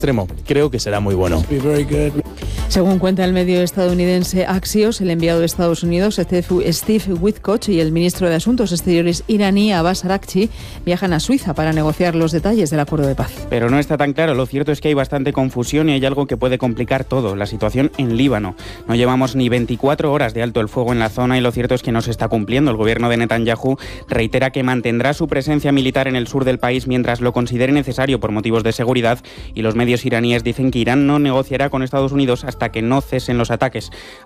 extremo. Creo que será muy bueno. Según cuenta el medio estadounidense Axios, el enviado de Estados Unidos, Steve Witkoff, y el ministro de Asuntos Exteriores iraní, Abbas Araghchi, viajan a Suiza para negociar los detalles del acuerdo de paz. Pero no está tan claro. Lo cierto es que hay bastante confusión y hay algo que puede complicar todo: la situación en Líbano. No llevamos ni 24 horas de alto el fuego en la zona y lo cierto es que no se está cumpliendo. El gobierno de Netanyahu reitera que mantendrá su presencia militar en el sur del país mientras lo considere necesario por motivos de seguridad, y los medios iraníes dicen que Irán no negociará con Estados Unidos hasta que cesen los ataques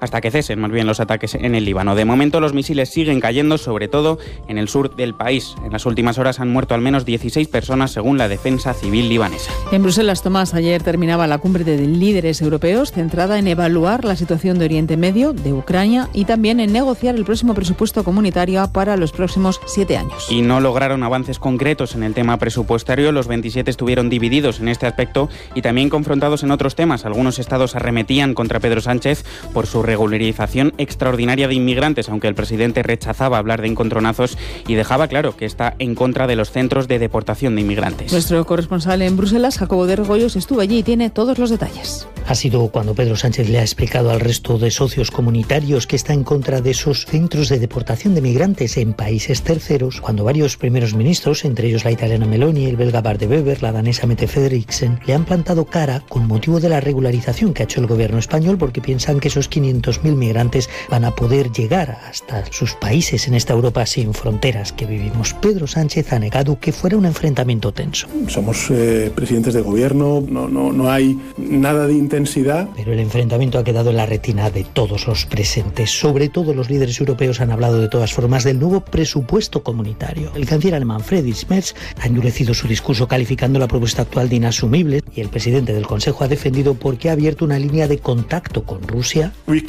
en el Líbano. De momento los misiles siguen cayendo, sobre todo en el sur del país. En las últimas horas han muerto al menos 16 personas según la Defensa Civil libanesa. En Bruselas, Tomás, ayer terminaba la cumbre de líderes europeos centrada en evaluar la situación de Oriente Medio, de Ucrania y también en negociar el próximo presupuesto comunitario para los próximos 7 años. Y no lograron avances concretos en el tema presupuestario. Los 27 estuvieron divididos en este aspecto y también confrontados en otros temas. Algunos estados arremetían contra Pedro Sánchez por su regularización extraordinaria de inmigrantes, aunque el presidente rechazaba hablar de encontronazos y dejaba claro que está en contra de los centros de deportación de inmigrantes. Nuestro corresponsal en Bruselas, Jacobo de Regoyos, estuvo allí y tiene todos los detalles. Ha sido cuando Pedro Sánchez le ha explicado al resto de socios comunitarios que está en contra de esos centros de deportación de migrantes en países terceros, cuando varios primeros ministros, entre ellos la italiana Meloni, el belga Bart de Wever, la danesa Mette Frederiksen, le han plantado cara con motivo de la regularización que ha hecho el gobierno español, porque piensan que esos 500.000 migrantes van a poder llegar hasta sus países en esta Europa sin fronteras que vivimos. Pedro Sánchez ha negado que fuera un enfrentamiento tenso. Somos presidentes de gobierno, no hay nada de intensidad. Pero el enfrentamiento ha quedado en la retina de todos los presentes. Sobre todo los líderes europeos han hablado de todas formas del nuevo presupuesto comunitario. El canciller alemán Friedrich Merz ha endurecido su discurso calificando la propuesta actual de inasumible, y el presidente del Consejo ha defendido porque ha abierto una línea de contacto con Rusia.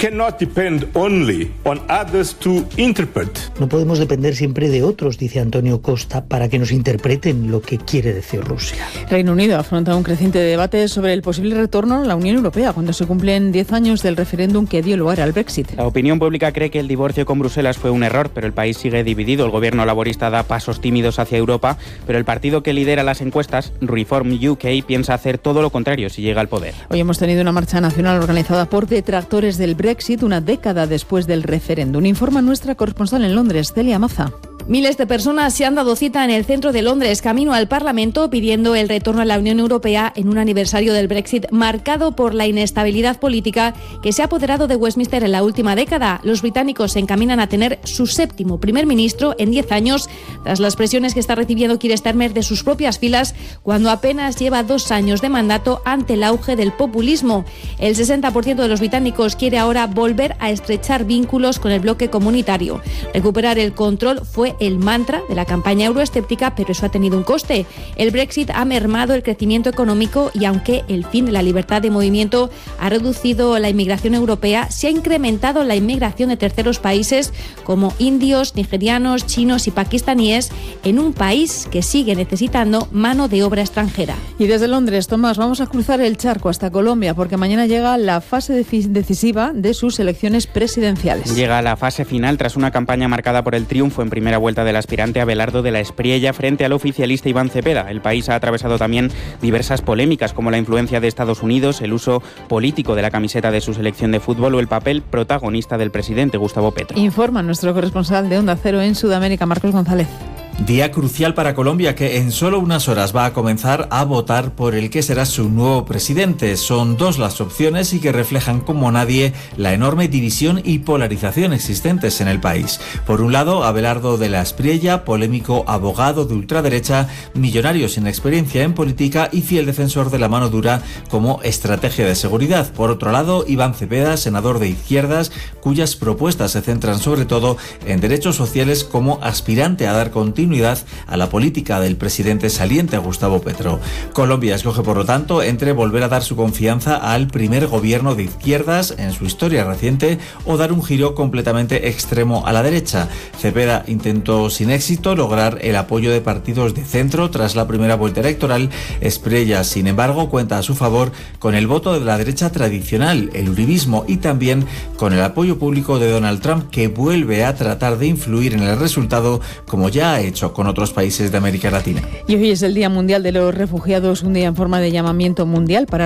No podemos depender siempre de otros, dice Antonio Costa, para que nos interpreten lo que quiere decir Rusia. Reino Unido afronta un creciente debate sobre el posible retorno a la Unión Europea cuando se cumplen 10 años del referéndum que dio lugar al Brexit. La opinión pública cree que el divorcio con Bruselas fue un error, pero el país sigue dividido. El gobierno laborista da pasos tímidos hacia Europa, pero el partido que lidera las encuestas, Reform UK, piensa hacer todo lo contrario si llega al poder. Hoy hemos tenido una marcha nacional organizada por detractores del Brexit una década después del referéndum. Informa nuestra corresponsal en Londres, Celia Maza. Miles de personas se han dado cita en el centro de Londres, camino al Parlamento, pidiendo el retorno a la Unión Europea en un aniversario del Brexit marcado por la inestabilidad política que se ha apoderado de Westminster en la última década. Los británicos se encaminan a tener su 7º primer ministro en 10 años, tras las presiones que está recibiendo Keir Starmer de sus propias filas, cuando apenas lleva 2 años de mandato ante el auge del populismo. El 60% de los británicos quiere ahora volver a estrechar vínculos con el bloque comunitario. Recuperar el control fue el mantra de la campaña euroescéptica, pero eso ha tenido un coste. El Brexit ha mermado el crecimiento económico y aunque el fin de la libertad de movimiento ha reducido la inmigración europea, se ha incrementado la inmigración de terceros países como indios, nigerianos, chinos y pakistaníes en un país que sigue necesitando mano de obra extranjera. Y desde Londres, Tomás, vamos a cruzar el charco hasta Colombia porque mañana llega la fase decisiva de sus elecciones presidenciales. Llega a la fase final tras una campaña marcada por el triunfo en primera vuelta del aspirante Abelardo de la Espriella frente al oficialista Iván Cepeda. El país ha atravesado también diversas polémicas como la influencia de Estados Unidos, el uso político de la camiseta de su selección de fútbol o el papel protagonista del presidente Gustavo Petro. Informa nuestro corresponsal de Onda Cero en Sudamérica, Marcos González. Día crucial para Colombia, que en solo unas horas va a comenzar a votar por el que será su nuevo presidente. Son 2 las opciones y que reflejan como nadie la enorme división y polarización existentes en el país. Por un lado, Abelardo de la Espriella, polémico abogado de ultraderecha, millonario sin experiencia en política y fiel defensor de la mano dura como estrategia de seguridad. Por otro lado, Iván Cepeda, senador de izquierdas, cuyas propuestas se centran sobre todo en derechos sociales como aspirante a dar continuidad a la política del presidente saliente Gustavo Petro. Colombia escoge, por lo tanto, entre volver a dar su confianza al primer gobierno de izquierdas en su historia reciente o dar un giro completamente extremo a la derecha. Cepeda intentó sin éxito lograr el apoyo de partidos de centro tras la primera vuelta electoral. Espriella, sin embargo, cuenta a su favor con el voto de la derecha tradicional, el uribismo, y también con el apoyo público de Donald Trump, que vuelve a tratar de influir en el resultado, como ya ha hecho hecho con otros países de América Latina. Y hoy es el Día Mundial de los Refugiados, un día en forma de llamamiento mundial para